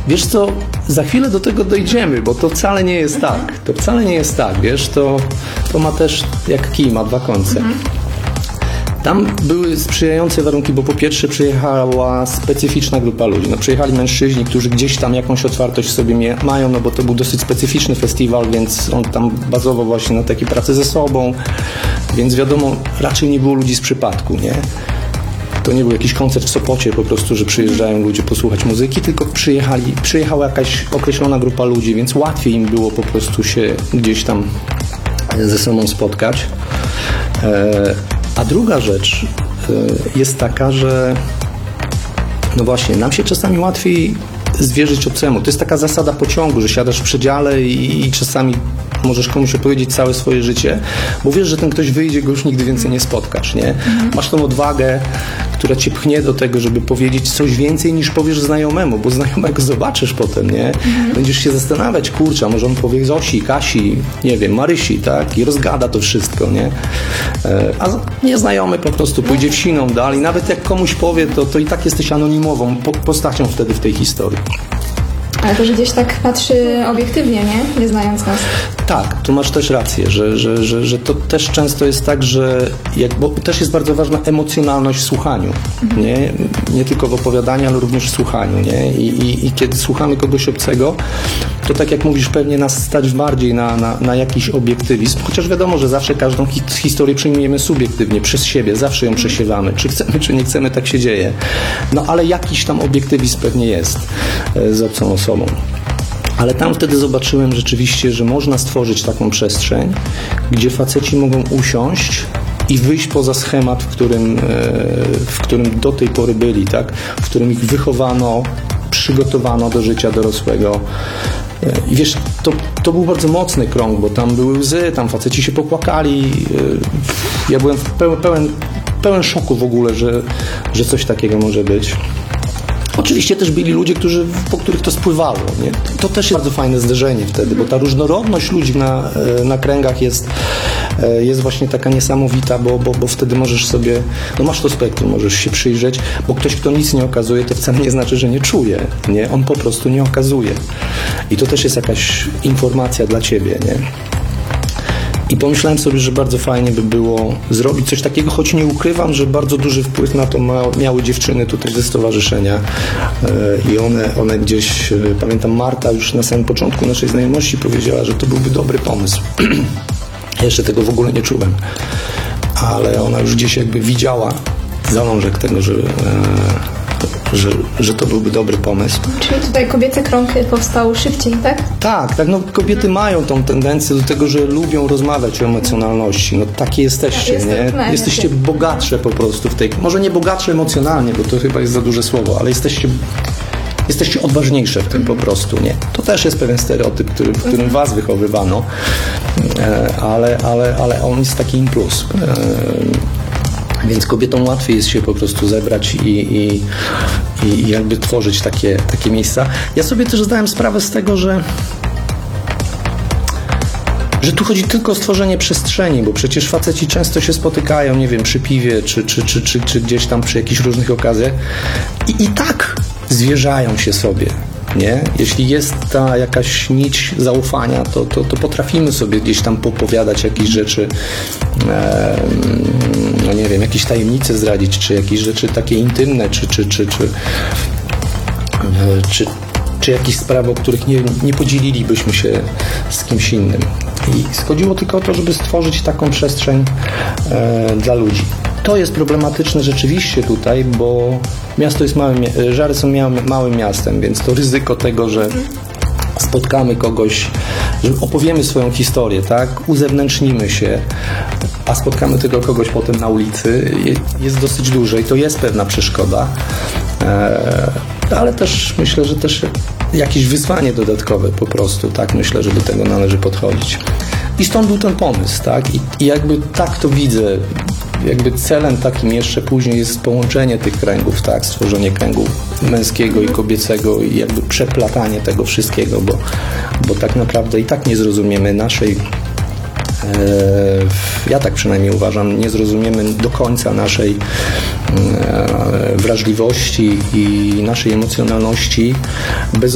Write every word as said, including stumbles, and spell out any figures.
Wiesz co, za chwilę do tego dojdziemy, bo to wcale nie jest tak. To wcale nie jest tak, wiesz, to, to ma też, jak kij, ma dwa końce. Mhm. Tam były sprzyjające warunki, bo po pierwsze przyjechała specyficzna grupa ludzi. No, przyjechali mężczyźni, którzy gdzieś tam jakąś otwartość w sobie mie- mają, no bo to był dosyć specyficzny festiwal, więc on tam bazował właśnie na takiej pracy ze sobą, więc wiadomo, raczej nie było ludzi z przypadku, nie? To nie był jakiś koncert w Sopocie po prostu, że przyjeżdżają ludzie posłuchać muzyki, tylko przyjechali, przyjechała jakaś określona grupa ludzi, więc łatwiej im było po prostu się gdzieś tam ze sobą spotkać. E- A druga rzecz jest taka, że no właśnie, nam się czasami łatwiej zwierzyć obcemu. To jest taka zasada pociągu, że siadasz w przedziale i, i czasami możesz komuś opowiedzieć całe swoje życie, bo wiesz, że ten ktoś wyjdzie, go już nigdy więcej nie spotkasz, nie? Masz tą odwagę, która cię pchnie do tego, żeby powiedzieć coś więcej niż powiesz znajomemu, bo znajomego zobaczysz potem, nie? Będziesz się zastanawiać, kurczę, może on powie Zosi, Kasi, nie wiem, Marysi, tak? I rozgada to wszystko, nie? A nieznajomy po prostu pójdzie w siną dal i nawet jak komuś powie, to, to i tak jesteś anonimową postacią wtedy w tej historii. Ale to, że gdzieś tak patrzy obiektywnie, nie? Nie znając nas. Tak, tu masz też rację, że, że, że, że to też często jest tak, że jak, bo też jest bardzo ważna emocjonalność w słuchaniu, mhm. nie? Nie tylko w opowiadaniu, ale również w słuchaniu, nie? I, i, i kiedy słuchamy kogoś obcego, to tak jak mówisz, pewnie nas stać bardziej na, na, na jakiś obiektywizm, chociaż wiadomo, że zawsze każdą hi- historię przyjmujemy subiektywnie, przez siebie, zawsze ją przesiewamy, czy chcemy, czy nie chcemy, tak się dzieje. No ale jakiś tam obiektywizm pewnie jest e, z obcą osobą. Ale tam wtedy zobaczyłem rzeczywiście, że można stworzyć taką przestrzeń, gdzie faceci mogą usiąść i wyjść poza schemat, w którym, w którym do tej pory byli, tak? W którym ich wychowano, przygotowano do życia dorosłego. I wiesz, to, to był bardzo mocny krąg, bo tam były łzy, tam faceci się popłakali. Ja byłem pełen, pełen, pełen szoku w ogóle, że, że coś takiego może być. Oczywiście też byli ludzie, którzy, po których to spływało. Nie? To też jest bardzo fajne zderzenie wtedy, bo ta różnorodność ludzi na, na kręgach jest, jest właśnie taka niesamowita, bo, bo, bo wtedy możesz sobie, no masz to spektrum, możesz się przyjrzeć, bo ktoś, kto nic nie okazuje, to wcale nie znaczy, że nie czuje. Nie? On po prostu nie okazuje. I to też jest jakaś informacja dla ciebie. Nie? I pomyślałem sobie, że bardzo fajnie by było zrobić coś takiego, choć nie ukrywam, że bardzo duży wpływ na to ma, miały dziewczyny tutaj ze stowarzyszenia yy, i one, one gdzieś, yy, pamiętam Marta już na samym początku naszej znajomości powiedziała, że to byłby dobry pomysł. Ja jeszcze tego w ogóle nie czułem, ale ona już gdzieś jakby widziała zalążek tego, że, yy, że, że to byłby dobry pomysł. Czyli tutaj kobiecy krąg powstał szybciej, tak? Tak, tak, no kobiety mają tą tendencję do tego, że lubią rozmawiać o emocjonalności. No takie jesteście, Jest nie? to, Jesteście bogatsze po prostu w tej... Może nie bogatsze emocjonalnie, bo to chyba jest za duże słowo, ale jesteście... Jesteście odważniejsze w tym po prostu, nie? To też jest pewien stereotyp, który, w którym was wychowywano, ale, ale, ale on jest taki im plus. Więc kobietom łatwiej jest się po prostu zebrać i, i, i jakby tworzyć takie, takie miejsca. Ja sobie też zdałem sprawę z tego, że że tu chodzi tylko o stworzenie przestrzeni, bo przecież faceci często się spotykają, nie wiem, przy piwie, czy, czy, czy, czy, czy gdzieś tam przy jakichś różnych okazjach i, i tak zwierzają się sobie. Nie? Jeśli jest ta jakaś nić zaufania, to, to, to potrafimy sobie gdzieś tam popowiadać jakieś rzeczy, e, no nie wiem, jakieś tajemnice zdradzić, czy jakieś rzeczy takie intymne, czy, czy, czy, czy, e, czy, czy jakieś sprawy, o których nie, nie podzielilibyśmy się z kimś innym. I chodziło tylko o to, żeby stworzyć taką przestrzeń e, dla ludzi. To jest problematyczne rzeczywiście tutaj, bo miasto jest małym, Żary są małym miastem, więc to ryzyko tego, że spotkamy kogoś, że opowiemy swoją historię, tak, uzewnętrznimy się, a spotkamy tego kogoś potem na ulicy, jest dosyć duże i to jest pewna przeszkoda, ale też myślę, że też jakieś wyzwanie dodatkowe po prostu, tak, myślę, że do tego należy podchodzić. I stąd był ten pomysł, tak, i, i jakby tak to widzę, jakby celem takim jeszcze później jest połączenie tych kręgów, tak, stworzenie kręgu męskiego i kobiecego i jakby przeplatanie tego wszystkiego, bo, bo tak naprawdę i tak nie zrozumiemy naszej, e, ja tak przynajmniej uważam, nie zrozumiemy do końca naszej e, wrażliwości i naszej emocjonalności bez